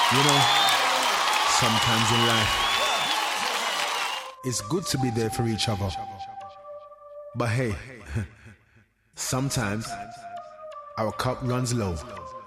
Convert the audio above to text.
You know, sometimes in life, it's good to be there for each other. But hey, sometimes our cup runs low.